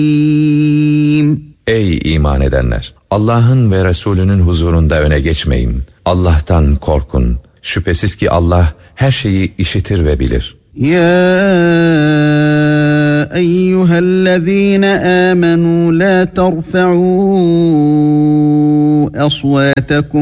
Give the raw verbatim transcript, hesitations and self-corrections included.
Ey iman edenler! Allah'ın ve Resulünün huzurunda öne geçmeyin. Allah'tan korkun. Şüphesiz ki Allah her şeyi işitir ve bilir. Ya eyyühellezîne âmenû lâ terfe'û asvâtekum